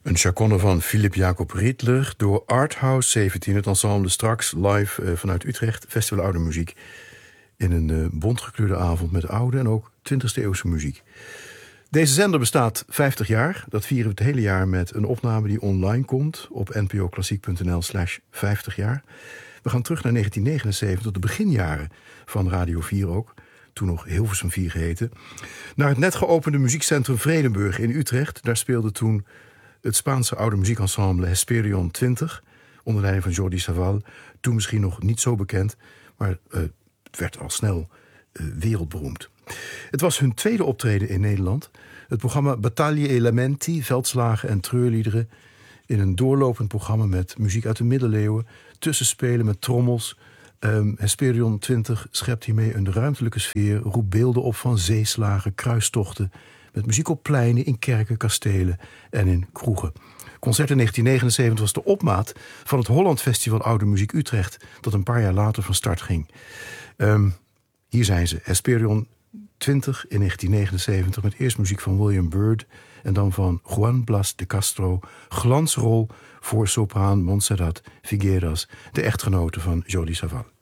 Een chaconne van Philip Jacob Riedler door Arthouse 17, het ensemble straks live vanuit Utrecht, Festival Oude Muziek. In een bontgekleurde avond met oude en ook 20e eeuwse muziek. Deze zender bestaat 50 jaar. Dat vieren we het hele jaar met een opname die online komt op npoklassiek.nl/50 jaar. We gaan terug naar 1979, tot de beginjaren van Radio 4 ook. Toen nog Hilversum 4 geheten. Naar het net geopende muziekcentrum Vredenburg in Utrecht. Daar speelde toen het Spaanse oude muziekensemble Hesperion 20... onder leiding van Jordi Savall. Toen misschien nog niet zo bekend, maar het werd al snel wereldberoemd. Het was hun tweede optreden in Nederland. Het programma Battaglie e Lamenti, veldslagen en treurliederen. In een doorlopend programma met muziek uit de middeleeuwen. Tussenspelen met trommels. Hesperion 20 schept hiermee een ruimtelijke sfeer. Roept beelden op van zeeslagen, kruistochten. Met muziek op pleinen, in kerken, kastelen en in kroegen. Concert in 1979 was de opmaat van het Holland Festival Oude Muziek Utrecht, dat een paar jaar later van start ging. Hier zijn ze, Hesperion 20 in 1979... met eerst muziek van William Byrd en dan van Juan Blas de Castro. Glansrol voor sopraan Montserrat Figueras, de echtgenote van Jordi Savall.